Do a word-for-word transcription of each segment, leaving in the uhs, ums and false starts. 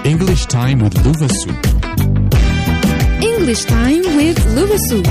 English Time with Luvasu. English Time with Luvasu.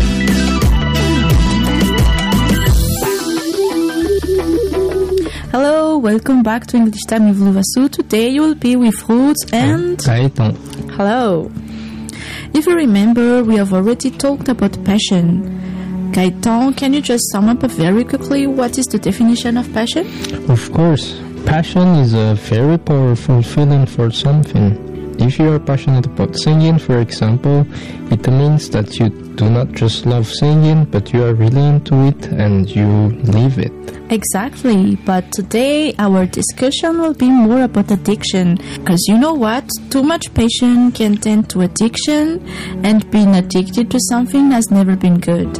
Hello, welcome back to English Time with Luvasu. Today you will be with Ruth and... Gaëtan. Hello. If you remember, we have already talked about passion. Gaëtan, can you just sum up very quickly what is the definition of passion? Of course. Passion is a very powerful feeling for something. If you are passionate about singing, for example, it means that you do not just love singing, but you are really into it and you live it. Exactly, but today our discussion will be more about addiction. Because you know what? Too much passion can tend to addiction, and being addicted to something has never been good.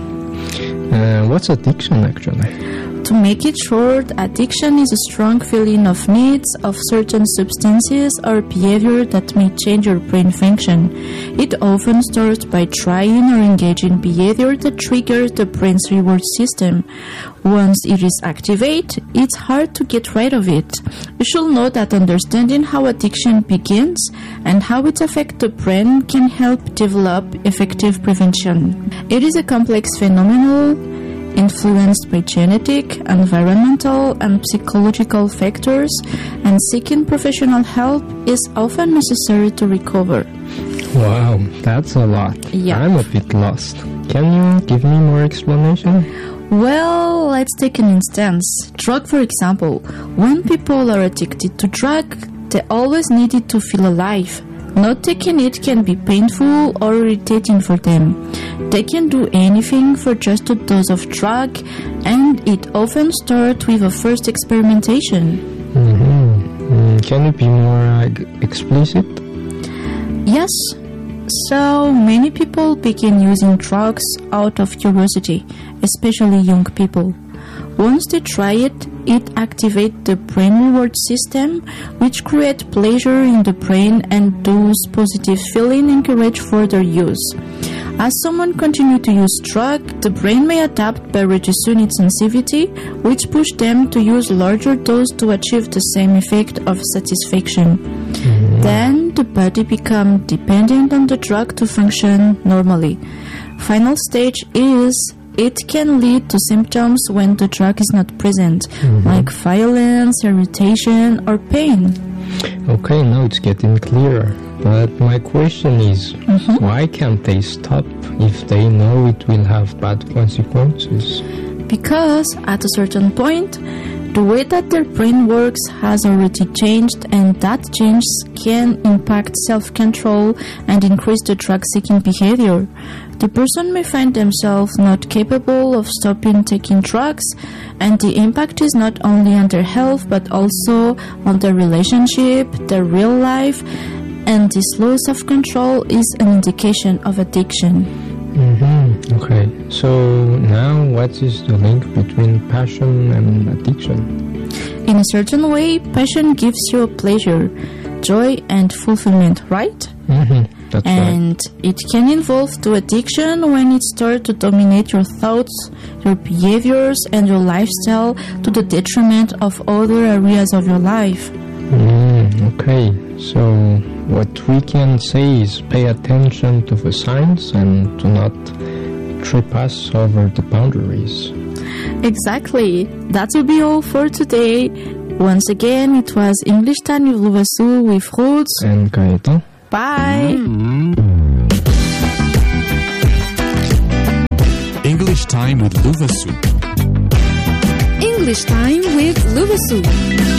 Uh, what's addiction actually? To make it short, addiction is a strong feeling of needs of certain substances or behavior that may change your brain function. It often starts by trying or engaging in behavior that triggers the brain's reward system. Once it is activated, it's hard to get rid of it. You should know that understanding how addiction begins and how it affects the brain can help develop effective prevention. It is a complex phenomenon influenced by genetic, environmental, and psychological factors, and seeking professional help is often necessary to recover. Wow, that's a lot. Yeah. I'm a bit lost. Can you give me more explanation? Well, let's take an instance. Drug, for example. When people are addicted to drug, they always need it to feel alive. Not taking it can be painful or irritating for them. They can do anything for just a dose of drug, and it often starts with a first experimentation. Mm-hmm. Mm, can you be more uh, explicit? Yes. So, many people begin using drugs out of curiosity, especially young people. Once they try it, it activates the brain reward system, which creates pleasure in the brain, and those positive feelings encourage further use. As someone continues to use drug, the brain may adapt by reducing its sensitivity, which pushes them to use larger doses to achieve the same effect of satisfaction. Mm-hmm. Then the body becomes dependent on the drug to function normally. Final stage is it can lead to symptoms when the drug is not present, mm-hmm. like violence, irritation, or pain. Okay, now it's getting clearer. But my question is, mm-hmm. why can't they stop if they know it will have bad consequences? Because at a certain point, the way that their brain works has already changed, and that change can impact self-control and increase the drug-seeking behavior. The person may find themselves not capable of stopping taking drugs, and the impact is not only on their health but also on their relationship, their real life, and this loss of control is an indication of addiction. Mm-hmm. Okay, so now what is the link between passion and addiction? In a certain way, passion gives you a pleasure, joy, and fulfillment, right? Mm-hmm. That's and right. It can involve to addiction when it starts to dominate your thoughts, your behaviors, and your lifestyle to the detriment of other areas of your life. Mm, okay, so what we can say is pay attention to the signs and do not trip us over the boundaries. Exactly. That will be all for today. Once again, it was English Time with Luvasu with Ruth and Gaëtan. Bye. English Time with Luvasu. English Time with Luvasu.